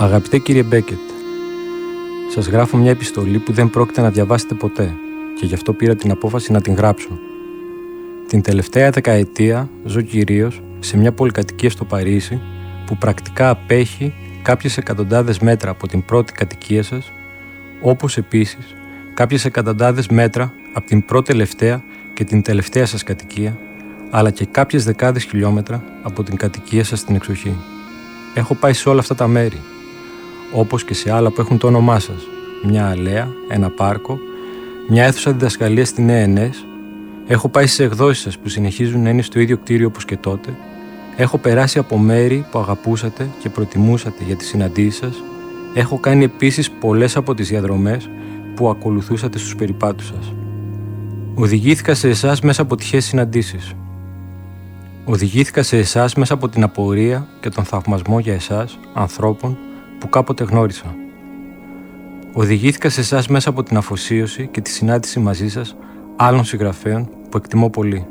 Αγαπητέ κύριε Μπέκετ, σας γράφω μια επιστολή που δεν πρόκειται να διαβάσετε ποτέ και γι' αυτό πήρα την απόφαση να την γράψω. Την τελευταία δεκαετία ζω κυρίως σε μια πολυκατοικία στο Παρίσι που πρακτικά απέχει κάποιες εκατοντάδες μέτρα από την πρώτη κατοικία σας, όπως επίσης κάποιες εκατοντάδες μέτρα από την πρώτη τελευταία και την τελευταία σας κατοικία, αλλά και κάποιες δεκάδες χιλιόμετρα από την κατοικία σας στην εξοχή. Έχω πάει σε όλα αυτά τα μέρη, όπως και σε άλλα που έχουν το όνομά σας, μια αλέα, ένα πάρκο, μια αίθουσα διδασκαλίας στην ΕΕΝΕΣ. Έχω πάει στις εκδόσεις σας που συνεχίζουν να είναι στο ίδιο κτίριο όπως και τότε. Έχω περάσει από μέρη που αγαπούσατε και προτιμούσατε για τις συναντήσεις σας. Έχω κάνει επίσης πολλές από τις διαδρομές που ακολουθούσατε στους περιπάτους σας. Οδηγήθηκα σε εσάς μέσα από τυχαίες συναντήσεις. Οδηγήθηκα σε εσάς μέσα από την απορία και τον θαυμασμό για εσάς, ανθρώπων που κάποτε γνώρισα. Οδηγήθηκα σε εσάς μέσα από την αφοσίωση και τη συνάντηση μαζί σας άλλων συγγραφέων που εκτιμώ πολύ.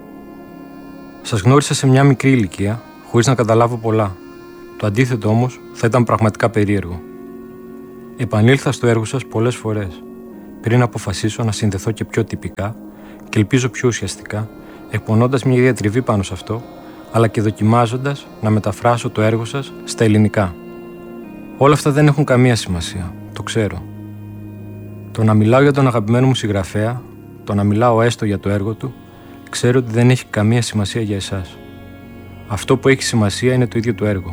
Σας γνώρισα σε μια μικρή ηλικία, χωρίς να καταλάβω πολλά. Το αντίθετο όμως θα ήταν πραγματικά περίεργο. Επανήλθα στο έργο σας πολλές φορές, πριν αποφασίσω να συνδεθώ και πιο τυπικά και ελπίζω πιο ουσιαστικά, εκπονώντας μια διατριβή πάνω σε αυτό, αλλά και δοκιμάζοντας να μεταφράσω το έργο σας στα ελληνικά. Όλα αυτά δεν έχουν καμία σημασία, το ξέρω. Το να μιλάω για τον αγαπημένο μου συγγραφέα, το να μιλάω έστω για το έργο του, ξέρω ότι δεν έχει καμία σημασία για εσάς. Αυτό που έχει σημασία είναι το ίδιο το έργο.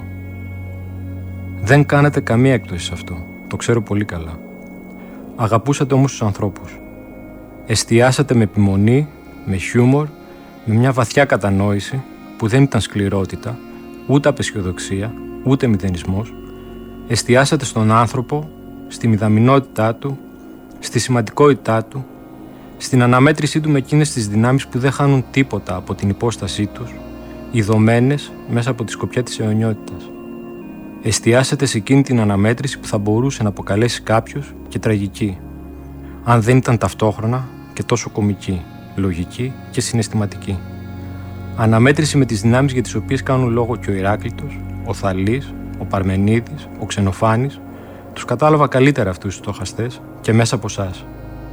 Δεν κάνατε καμία έκπτωση σε αυτό, το ξέρω πολύ καλά. Αγαπούσατε όμως τους ανθρώπους. Εστιάσατε με επιμονή, με χιούμορ, με μια βαθιά κατανόηση που δεν ήταν σκληρότητα, ούτε απεσιοδοξία, ούτε μηδενισμός. Εστιάσατε στον άνθρωπο, στη μηδαμινότητά του, στη σημαντικότητά του, στην αναμέτρησή του με εκείνες τις δυνάμεις που δεν χάνουν τίποτα από την υπόστασή τους, ειδωμένες μέσα από τη σκοπιά της αιωνιότητας. Εστιάσατε σε εκείνη την αναμέτρηση που θα μπορούσε να αποκαλέσει κάποιους και τραγική, αν δεν ήταν ταυτόχρονα και τόσο κωμική, λογική και συναισθηματική. Αναμέτρηση με τις δυνάμεις για τις οποίες κάνουν λόγο και ο Ηράκλειτος, ο Θαλής, ο Παρμενίδης, ο Ξενοφάνης. Τους κατάλαβα καλύτερα αυτούς τους στοχαστές και μέσα από εσάς.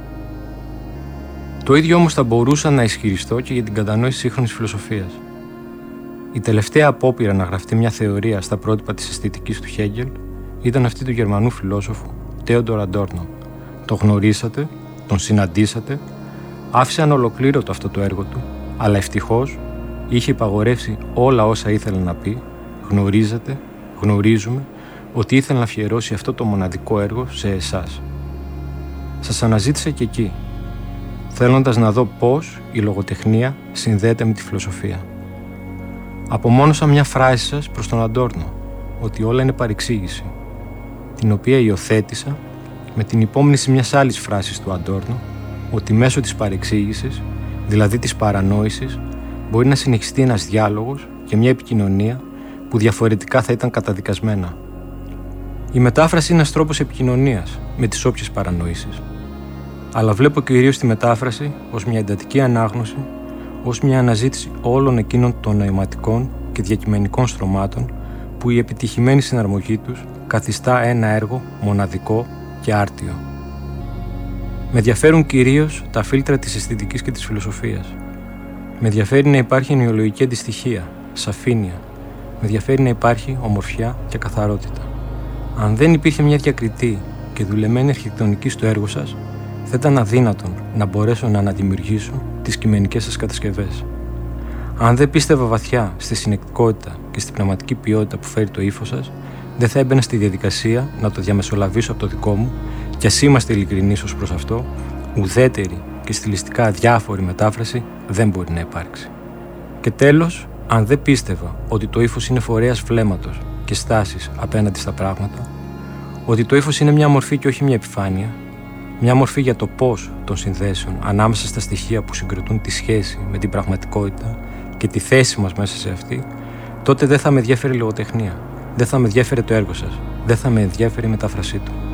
Το ίδιο όμως θα μπορούσα να ισχυριστώ και για την κατανόηση σύγχρονης φιλοσοφίας. Η τελευταία απόπειρα να γραφτεί μια θεωρία στα πρότυπα της αισθητικής του Χέγκελ ήταν αυτή του Γερμανού φιλόσοφου Θέοντορ Αντόρνο. Το γνωρίσατε, τον συναντήσατε, άφησε ανολοκλήρωτο αυτό το έργο του, αλλά ευτυχώς είχε υπαγορεύσει όλα όσα ήθελε να πει. Γνωρίζετε, γνωρίζουμε ότι ήθελε να αφιερώσει αυτό το μοναδικό έργο σε εσάς. Σας αναζήτησα και εκεί, θέλοντας να δω πώς η λογοτεχνία συνδέεται με τη φιλοσοφία. Απομόνωσα μια φράση σας προς τον Αντόρνο, ότι όλα είναι παρεξήγηση, την οποία υιοθέτησα με την υπόμνηση μιας άλλης φράσης του Αντόρνο, ότι μέσω της παρεξήγησης, δηλαδή της παρανόησης, μπορεί να συνεχιστεί ένας διάλογος και μια επικοινωνία που διαφορετικά θα ήταν καταδικασμένα. Η μετάφραση είναι ένας τρόπος επικοινωνίας με τις όποιες παρανοήσεις. Αλλά βλέπω κυρίως τη μετάφραση ως μια εντατική ανάγνωση, ως μια αναζήτηση όλων εκείνων των νοηματικών και διακειμενικών στρωμάτων που η επιτυχημένη συναρμογή τους καθιστά ένα έργο μοναδικό και άρτιο. Με ενδιαφέρουν κυρίως τα φίλτρα της αισθητικής και της φιλοσοφίας. Με ενδιαφέρει να υπάρχει ενοιολογική αντιστοιχεία, σαφήνεια. Με ενδιαφέρει να υπάρχει ομορφιά και καθαρότητα. Αν δεν υπήρχε μια διακριτή και δουλεμένη αρχιτεκτονική στο έργο σας, θα ήταν αδύνατον να μπορέσω να αναδημιουργήσω τις κειμενικές σας κατασκευές. Αν δεν πίστευα βαθιά στη συνεκτικότητα και στη πνευματική ποιότητα που φέρει το ύφος σας, δεν θα έμπαινα στη διαδικασία να το διαμεσολαβήσω από το δικό μου, και ας είμαστε ειλικρινείς ως προς αυτό, ουδέτερη και στιλιστικά αδιάφορη μετάφραση δεν μπορεί να υπάρξει. Και τέλος, αν δεν πίστευα ότι το ύφος είναι φορέας φλέμματος και στάσης απέναντι στα πράγματα, ότι το ύφος είναι μια μορφή και όχι μια επιφάνεια, μια μορφή για το πώς των συνδέσεων ανάμεσα στα στοιχεία που συγκροτούν τη σχέση με την πραγματικότητα και τη θέση μας μέσα σε αυτή, τότε δεν θα με ενδιαφέρει η λογοτεχνία, δεν θα με ενδιαφέρει το έργο σας, δεν θα με ενδιαφέρει η μετάφρασή του.